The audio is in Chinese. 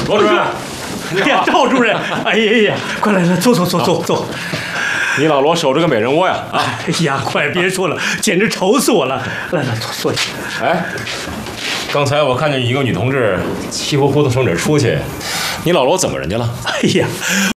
罗主任， 哎呀，赵主任，哎呀，快来来，坐。 你老罗守着个美人窝呀！啊！ 哎呀，快别说了，简直愁死我了！来，坐下。 哎，刚才我看见一个女同志气呼呼的从这儿出去，你老罗怎么人家了？ 哎呀，